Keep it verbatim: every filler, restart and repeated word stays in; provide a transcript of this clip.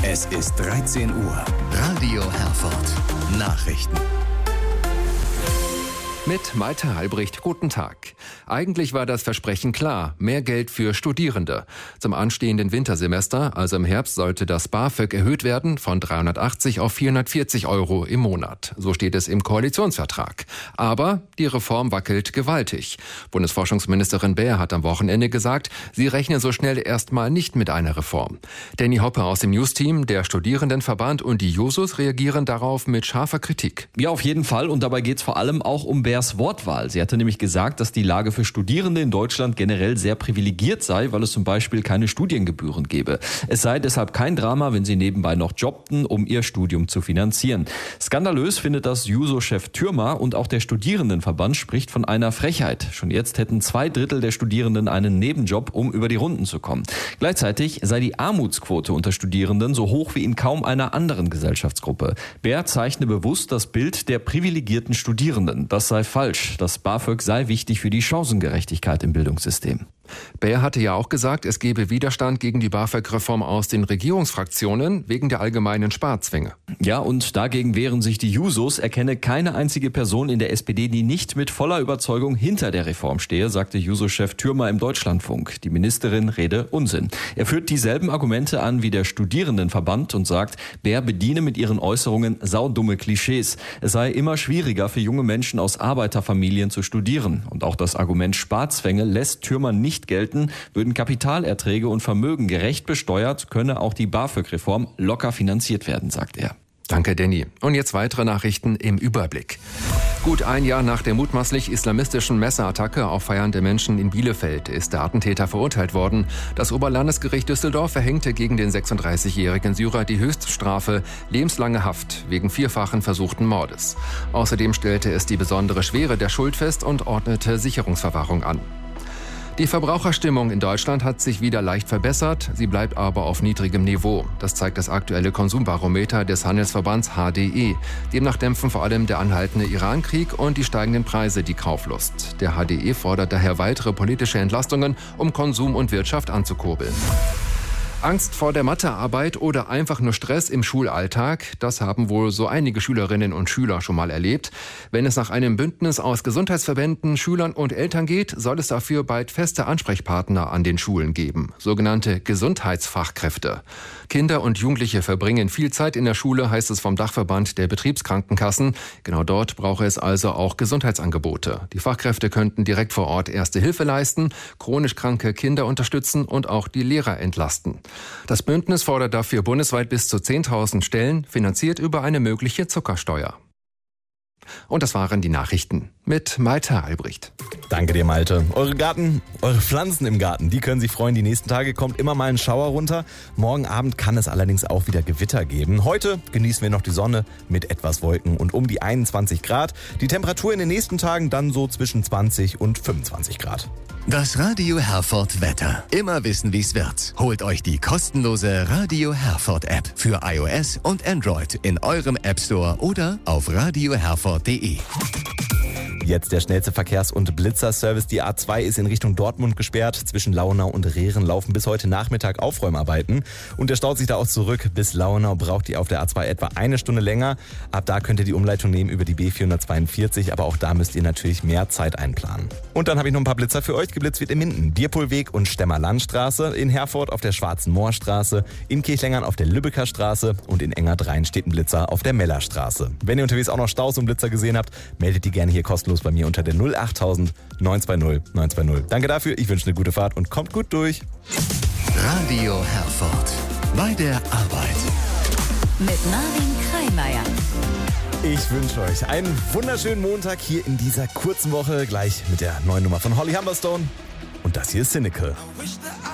Es ist dreizehn Uhr. Radio Herford. Nachrichten. Mit Malte Halbricht, guten Tag. Eigentlich war das Versprechen klar, mehr Geld für Studierende. Zum anstehenden Wintersemester, also im Herbst, sollte das BAföG erhöht werden von dreihundertachtzig auf vierhundertvierzig Euro im Monat. So steht es im Koalitionsvertrag. Aber die Reform wackelt gewaltig. Bundesforschungsministerin Baer hat am Wochenende gesagt, sie rechne so schnell erstmal nicht mit einer Reform. Danny Hoppe aus dem News-Team, der Studierendenverband und die Jusos reagieren darauf mit scharfer Kritik. Ja, auf jeden Fall. Und dabei geht es vor allem auch um Baers Wortwahl. Sie hatte nämlich gesagt, dass die Lage für Studierende in Deutschland generell sehr privilegiert sei, weil es zum Beispiel keine Studiengebühren gebe. Es sei deshalb kein Drama, wenn sie nebenbei noch jobbten, um ihr Studium zu finanzieren. Skandalös findet das Juso-Chef Thürmer, und auch der Studierendenverband spricht von einer Frechheit. Schon jetzt hätten zwei Drittel der Studierenden einen Nebenjob, um über die Runden zu kommen. Gleichzeitig sei die Armutsquote unter Studierenden so hoch wie in kaum einer anderen Gesellschaftsgruppe. Baer zeichne bewusst das Bild der privilegierten Studierenden. Das sei falsch. Das BAföG sei wichtig für die Chancengerechtigkeit im Bildungssystem. Baer hatte ja auch gesagt, es gebe Widerstand gegen die BAföG-Reform aus den Regierungsfraktionen wegen der allgemeinen Sparzwänge. Ja, und dagegen wehren sich die Jusos. Er kenne keine einzige Person in der S P D, die nicht mit voller Überzeugung hinter der Reform stehe, sagte Juso-Chef Thürmer im Deutschlandfunk. Die Ministerin rede Unsinn. Er führt dieselben Argumente an wie der Studierendenverband und sagt, Baer bediene mit ihren Äußerungen saudumme Klischees. Es sei immer schwieriger für junge Menschen aus Arbeiterfamilien zu studieren. Und auch das Argument Sparzwänge lässt Thürmer nicht gelten. Würden Kapitalerträge und Vermögen gerecht besteuert, könne auch die BAföG-Reform locker finanziert werden, sagt er. Danke, Danny. Und jetzt weitere Nachrichten im Überblick. Gut ein Jahr nach der mutmaßlich islamistischen Messerattacke auf feiernde Menschen in Bielefeld ist der Attentäter verurteilt worden. Das Oberlandesgericht Düsseldorf verhängte gegen den sechsunddreißigjährigen Syrer die Höchststrafe lebenslange Haft wegen vierfachen versuchten Mordes. Außerdem stellte es die besondere Schwere der Schuld fest und ordnete Sicherungsverwahrung an. Die Verbraucherstimmung in Deutschland hat sich wieder leicht verbessert, sie bleibt aber auf niedrigem Niveau. Das zeigt das aktuelle Konsumbarometer des Handelsverbands H D E. Demnach dämpfen vor allem der anhaltende Irankrieg und die steigenden Preise die Kauflust. Der H D E fordert daher weitere politische Entlastungen, um Konsum und Wirtschaft anzukurbeln. Angst vor der Mathearbeit oder einfach nur Stress im Schulalltag, das haben wohl so einige Schülerinnen und Schüler schon mal erlebt. Wenn es nach einem Bündnis aus Gesundheitsverbänden, Schülern und Eltern geht, soll es dafür bald feste Ansprechpartner an den Schulen geben, sogenannte Gesundheitsfachkräfte. Kinder und Jugendliche verbringen viel Zeit in der Schule, heißt es vom Dachverband der Betriebskrankenkassen. Genau dort brauche es also auch Gesundheitsangebote. Die Fachkräfte könnten direkt vor Ort Erste Hilfe leisten, chronisch kranke Kinder unterstützen und auch die Lehrer entlasten. Das Bündnis fordert dafür bundesweit bis zu zehntausend Stellen, finanziert über eine mögliche Zuckersteuer. Und das waren die Nachrichten mit Malte Halbricht. Danke dir, Malte. Eure Garten, eure Pflanzen im Garten, die können sich freuen. Die nächsten Tage kommt immer mal ein Schauer runter. Morgen Abend kann es allerdings auch wieder Gewitter geben. Heute genießen wir noch die Sonne mit etwas Wolken und um die einundzwanzig Grad. Die Temperatur in den nächsten Tagen dann so zwischen zwanzig und fünfundzwanzig Grad. Das Radio Herford Wetter. Immer wissen, wie es wird. Holt euch die kostenlose Radio Herford App für iOS und Android in eurem App Store oder auf radio herford punkt de. Jetzt der schnellste Verkehrs- und Blitzerservice. Die A zwei ist in Richtung Dortmund gesperrt. Zwischen Lauenau und Rehren laufen bis heute Nachmittag Aufräumarbeiten. Und der staut sich da auch zurück. Bis Lauenau braucht ihr auf der A zwei etwa eine Stunde länger. Ab da könnt ihr die Umleitung nehmen über die B vierhundertzweiundvierzig. Aber auch da müsst ihr natürlich mehr Zeit einplanen. Und dann habe ich noch ein paar Blitzer für euch. Geblitzt wird in Minden, Bierpohlweg und Stemmer Landstraße. In Herford auf der Schwarzen Moorstraße. In Kirchlengern auf der Lübecker Straße. Und in Engerdrein steht ein Blitzer auf der Mellerstraße. Wenn ihr unterwegs auch noch Staus und Blitzer gesehen habt, meldet die gerne hier kostenlos bei mir unter der null acht tausend neun zwei null neun zwei null. Danke dafür, ich wünsche eine gute Fahrt und kommt gut durch. Radio Herford. Bei der Arbeit. Mit Marvin Kreimeier. Ich wünsche euch einen wunderschönen Montag hier in dieser kurzen Woche. Gleich mit der neuen Nummer von Holly Humberstone. Und das hier ist Cynical.